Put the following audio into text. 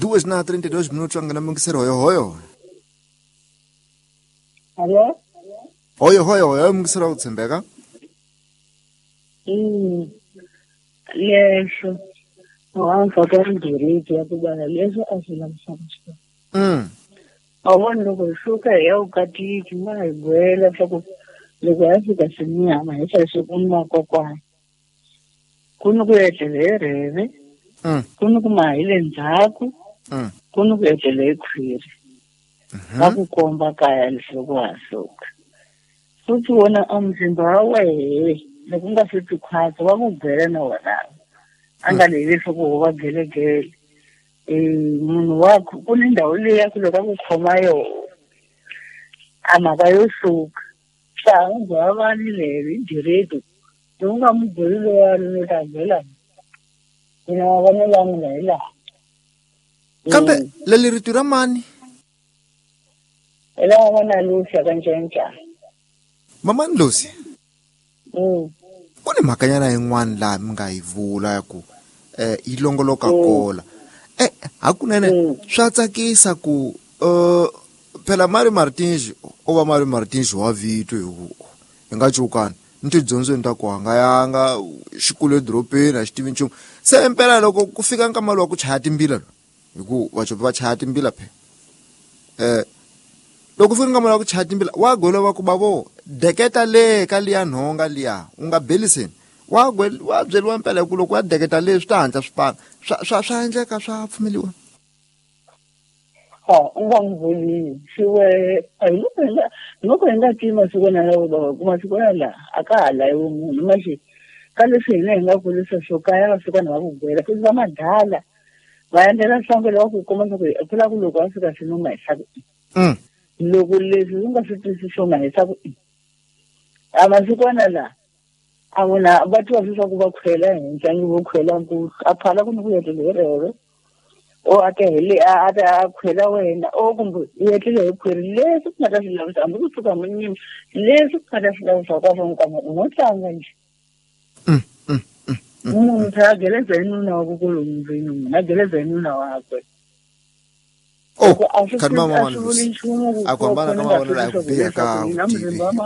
2:32 anga namungisera hoyo. Hello? Hoyo mungisera utsembeka. Leswo. Wangifaka indiriti yakubana leswo asilamsakho. Awona loko shuka ukati ngayigwela swa loko yafika sinyama hi swi kuma kokwana. Kuno ku etlela reve. Kuno ku mahile ndzhaku. Kuno ku etlela ekhwiri. Va ku komba kaya leswaku wa hluka. Futhi wona umzimba wa wehe loko nga swi tikhwatsa wa ku byela na wona anga leyi leswaku wa gelegele munhu wakho ku ni ndhawu leyi ya ku loko a ku khoma yona a mhaka yo hluka swa ha vani leyi direto loko nga mu byeli lowa ni ta byela ina wa vona la n'wi hela Kambe leli rito ra mani? ela wa vona Lucy ka ncenca. Mama Lucy. Kuni mhakanyana yin'wana laha mi nga yi vula ya ku yi longoloka kola. Hakunene swa tsakisa ku phela Mari Martins o va Mari Martins wa vito hi nga cukani ni tidyondzweni ta ku hangayanga xikulu edorobeni a xi tivi nchumu se impela loko ku fika nkama lowa ku chaya timbila hi ku vachopi va chaya timbila loko fika nkama lowa ku chaya timbila wa gwela va ku bavo deketa le ka liya nhonga liya u nga beliseni wa byeliwa mpela ku loko ya deketa le swi ta hatla swipana swa endleka swa pfumeliwa. Ungangivuli siwe loko hi nga tima siku na lavo kuma siku la aka hala hi munhu mashi ka leswi hina hi nga kulisa swo kaya va fika na va ku gwela futhi va madala va endlela nhlangwe loko ku kuma swa ku phela ku loko va fika sinoma hi hlaku loko leswi u nga swi twisisi swona hi hlaku a masikwana la a vona va twa leswaku va khwela henhla ngi vo khwela nkulu a phala ku ni ku yetlele hi reve o ake hele a khwela wena o kumbe yetlele hi khwiri leswi ku nga ta swi lavisa hambi ku tshuka munyimi leswi ku nga ta swi lavisa ka swo nkama u ngo tlanga nje munhu a geleza hi nuna wa kukulu muvini munhu a geleza hi nuna wakwe khani mama Lucy a ku hambana ka mavonelo ya ku biha ka